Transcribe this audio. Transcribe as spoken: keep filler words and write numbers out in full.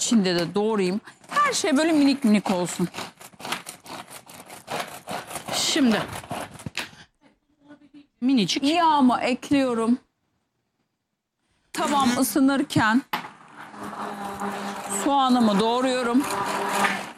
içinde de doğrayayım. Her şey böyle minik minik olsun. Şimdi minicik. Yağımı ekliyorum. Tavam ısınırken soğanımı doğruyorum.